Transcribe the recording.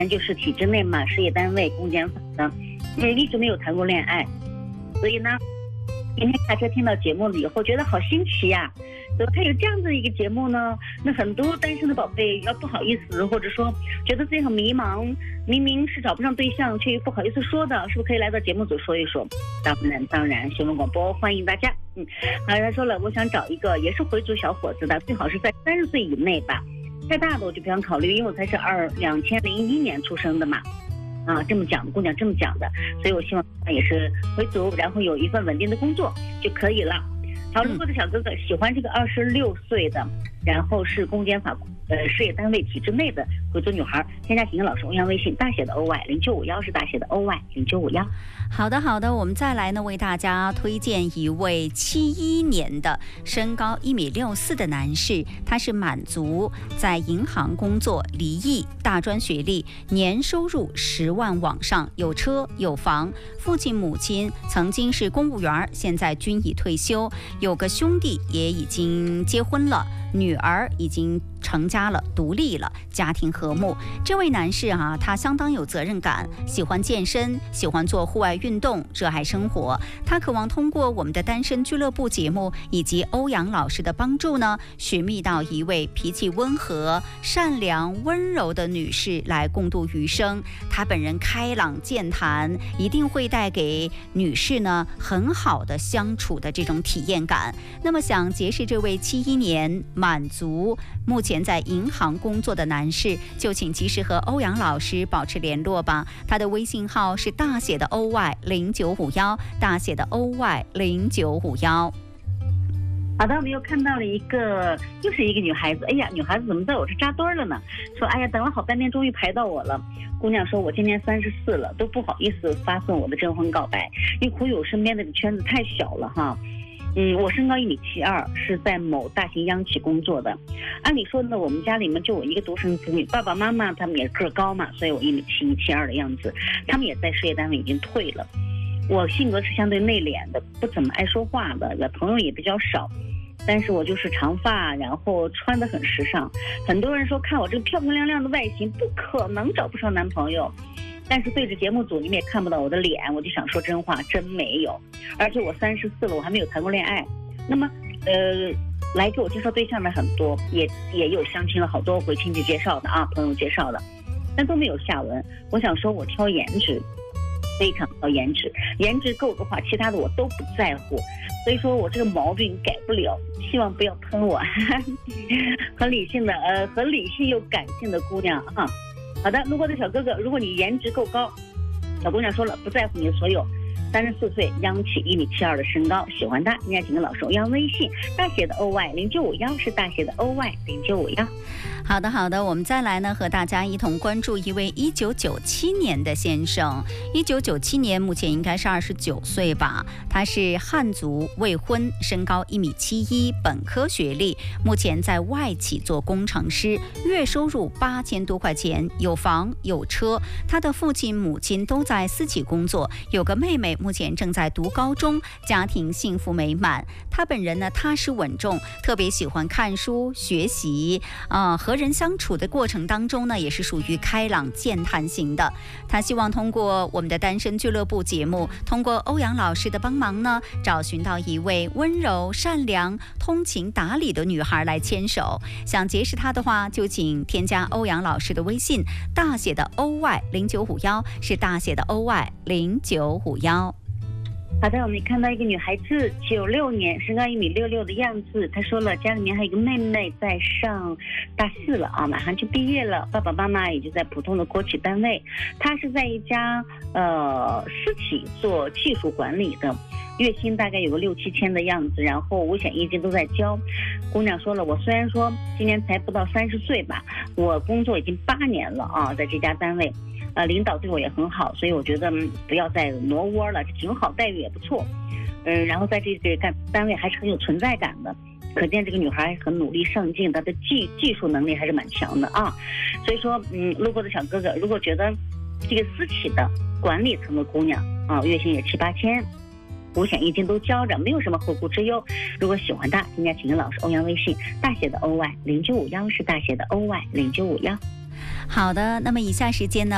就是体制内嘛，事业单位公检法的，一直没有谈过恋爱，所以呢，今天开车听到节目了以后，觉得好新奇呀。怎么他有这样子的一个节目呢？那很多单身的宝贝要不好意思，或者说觉得自己很迷茫，明明是找不上对象，却又不好意思说的，是不是可以来到节目组说一说？当然，新闻广播欢迎大家。好，他说了，我想找一个也是回族小伙子的，最好是在30岁以内吧，太大的我就不想考虑，因为我才是2001年出生的嘛。这么讲的，姑娘这么讲的，所以我希望他也是回族，然后有一份稳定的工作就可以了。好，如果的小哥哥喜欢这个26岁的，然后是公检法事业单位体制内的回族女孩，添加景英老师欧阳微信大写的 OY0951是大写的 OY0951。 好的，我们再来呢为大家推荐一位71年的身高1.64米的男士，他是满族，在银行工作，离异，大专学历，年收入10万往上，有车有房，父亲母亲曾经是公务员，现在均已退休，有个兄弟也已经结婚了，女儿已经成家了，独立了，家庭和睦。这位男士他相当有责任感，喜欢健身，喜欢做户外运动，热爱生活。他渴望通过我们的单身俱乐部节目以及欧阳老师的帮助呢，寻觅到一位脾气温和、善良、温柔的女士来共度余生。他本人开朗健谈，一定会带给女士呢很好的相处的这种体验感。那么想结识这位71年满族，目前在银行工作的男士，就请及时和欧阳老师保持联络吧。他的微信号是大写的 OY0951，大写的 OY0951。 好的，我们又看到了又是一个女孩子。哎呀，女孩子怎么在我这扎堆了呢？说，哎呀，等了好半天，终于排到我了。姑娘说，我今年34了，都不好意思发送我的征婚告白，因为苦于我身边这个圈子太小了哈。我身高1.72米，是在某大型央企工作的。按理说呢，我们家里面就我一个独生子女，爸爸妈妈他们也个高嘛，所以我1.7米、1.72米的样子。他们也在事业单位已经退了。我性格是相对内敛的，不怎么爱说话的，朋友也比较少。但是我就是长发，然后穿得很时尚。很多人说看我这个漂漂亮亮的外形，不可能找不上男朋友。但是对着节目组，你们也看不到我的脸，我就想说真话，真没有。而且我34了，我还没有谈过恋爱。那么，来给我介绍对象的很多，也有相亲了好多回亲戚介绍的朋友介绍的，但都没有下文。我想说，我挑颜值，非常挑颜值，颜值够的话，其他的我都不在乎。所以说我这个毛病改不了，希望不要喷我。很理性的，很理性又感性的姑娘啊。好的，路过的小哥哥，如果你颜值够高，小姑娘说了，不在乎你的所有。34岁，央企1.72米的身高，喜欢他，应该请个老师欧阳微信，大写的 OY0951是大写的 OY0951。 好的，我们再来呢，和大家一同关注一位1997年的先生。1997年，目前应该是29岁吧。他是汉族，未婚，身高1.71米，本科学历，目前在外企做工程师，月收入8000多块钱，有房有车。他的父亲母亲都在私企工作，有个妹妹目前正在读高中，家庭幸福美满。他本人呢踏实稳重，特别喜欢看书学习，和人相处的过程当中呢，也是属于开朗健谈型的。他希望通过我们的单身俱乐部节目，通过欧阳老师的帮忙呢，找寻到一位温柔善良通情达理的女孩来牵手。想结识她的话，就请添加欧阳老师的微信，大写的 OY0951是大写的 OY0951。 好的，我们看到一个女孩子，96年，身高1.66米的样子。她说了，家里面还有一个妹妹在上大4了马上就毕业了，爸爸妈妈也就在普通的国企单位。她是在一家私企做技术管理的，月薪大概有个6、7千的样子，然后五险一金都在交。姑娘说了，我虽然说今年才不到30岁吧，我工作已经8年了在这家单位。领导对我也很好，所以我觉得不要再挪窝了，这挺好，待遇也不错。然后在这个单位还是很有存在感的，可见这个女孩很努力上进，她的技术能力还是蛮强的所以说，路过的小哥哥，如果觉得这个私企的管理层的姑娘月薪也7、8千，五险一金都交着，没有什么后顾之忧。如果喜欢她，应该请个老师欧阳微信，大写的 OY0951是大写的 OY0951。 好的，那么以下时间呢，